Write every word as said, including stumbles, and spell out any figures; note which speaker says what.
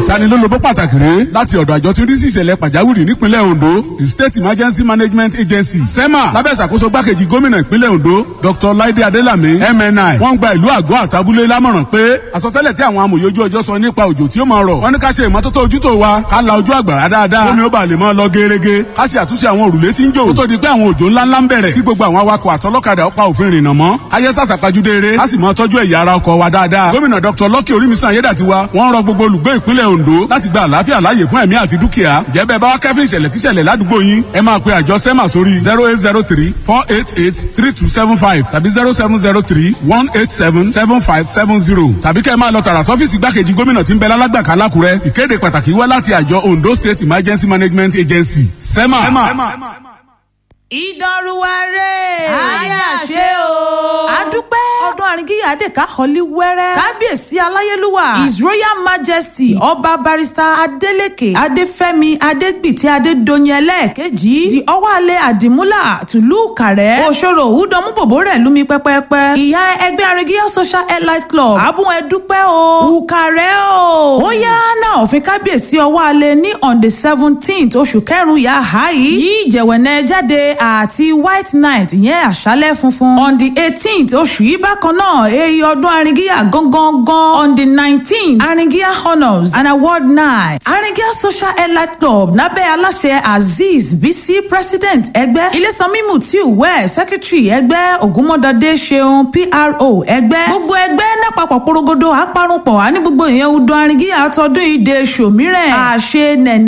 Speaker 1: ìtanilólobó pàtàkì rèé láti ọ̀dọ̀ àjọ tí ń rí sí ìṣẹ̀lẹ̀ pàjáwìrì nípínlẹ̀ Ondo, the State Emergency Management Agency SEMA, lábẹ́ ìṣàkóso gbákejì gómìnà ìpínlẹ̀ Ondo Doctor Laide Adelami M N I. wọ́n gba ìlú àgọ́ àtàbúlé lámọ̀ràn pé àsọtẹ́lẹ̀ tí àwọn amòye ojú ọjọ́ sọ nípa òjò tí ó máa rọ̀, wọ́n ní ká ṣe ìmọ́tótó ojútó wa, ká la ojú àgbàrá dáadáa, omi ó bá lè máa lọ gerege, ká ṣe àtúnṣe àwọn òrùlé tí ń jò kó tó di pé àwọn òjò ńláńlá ń bẹ̀rẹ̀, kí gbogbo àwọn awakọ̀ àtọlọ́kadà ó pa òfin rìnnà mọ́, ayé sàṣàpajúdé eré, ká sì máa tọ́jú ẹ̀yà ara ọkọ̀ wa dáadáa. Gómìnà Doctor Lucky Orímisan Ayédàtiwa wọ́n rọ gbogbo olùgbé ìpínlẹ̀ Ondo láti gba àlàáfíà láàyè fún ẹ̀mí àti dúkìá. Ǹjẹ́ bẹ́ẹ̀ bá wá kẹ́fín ìṣẹ̀lẹ̀ kíṣẹ̀lẹ̀ ládùúgbò yín, ẹ máa pe àjọ SEMA sórí zero eight zero three four eight eight three two seven five tàbí zero seven zero three one eight seven seven five seven zero tàbí kẹ́ ẹ máa lọ tààrà sọ́fíìsì gbákejì gómìnà tí ń bẹ lálágbàká lákùrẹ́. Ìkéde pàtàkì wá láti àjọ Ondo State Emergency Management Agency SEMA.
Speaker 2: ìdánruwarẹ̀ àyàṣe o. àdúpẹ́ ọdún àríngíyà àdèkà họlí wẹ́rẹ́. kábíyèsí aláyélúwà his royal majesty ọba barrister adeleke adéfẹ́mi adégbìtì adédoyin ẹlẹ́ẹ̀kejì di ọwọ́alẹ̀ àdìmúlà tùlú kàrẹ́ òṣòro òwúdọ̀mú bòbó rẹ̀ lumi pẹ́pẹ́pẹ́. ìyá ẹgbẹ́ àríngíyà social elite club abúwọn ẹdúpẹ́ o ùkàrẹ́ o. ó yá náà òfin kábíyèsí ọwọ́alẹ̀ ní on the seventeenth oṣù kẹrùn-ún yà háyì yí ìjẹ̀wẹ̀nẹ́ jáde àti white night ìyẹn àṣálẹ́ funfun on the eighteenth oṣù yìí bákan náà èyí ọdún àríngíyà gangan gan on the nineteenth àríngíyà honours and award night àríngíyà social elite club lábẹ́ aláṣẹ azeez bisi president ẹgbẹ́ ilésànmí mutiu wẹ̀ secretary ẹgbẹ́ ògúnmọ́dádé ṣeun pro ẹgbẹ́ gbogbo ẹgbẹ́ nápapọ̀ porogodo àparunpọ̀ àní gbogbo ìyẹn ọdún àríngíyà tọdún ìdè ṣòmírẹ̀ àṣẹ nẹ̀nẹ̀.